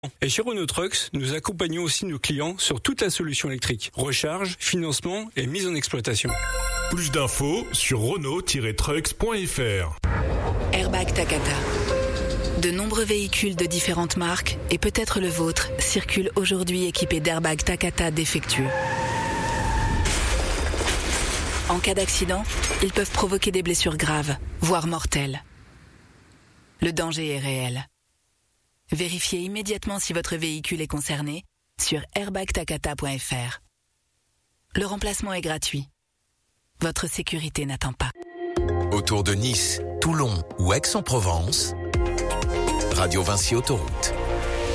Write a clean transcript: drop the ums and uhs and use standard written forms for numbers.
Et chez Renault Trucks, nous accompagnons aussi nos clients sur toute la solution électrique. Recharge, financement et mise en exploitation. Plus d'infos sur Renault-Trucks.fr. Airbag Takata. De nombreux véhicules de différentes marques, et peut-être le vôtre, circulent aujourd'hui équipés d'airbags Takata défectueux. En cas d'accident, ils peuvent provoquer des blessures graves, voire mortelles. Le danger est réel. Vérifiez immédiatement si votre véhicule est concerné sur airbagtakata.fr. Le remplacement est gratuit. Votre sécurité n'attend pas. Autour de Nice, Toulon ou Aix-en-Provence, Radio Vinci Autoroute.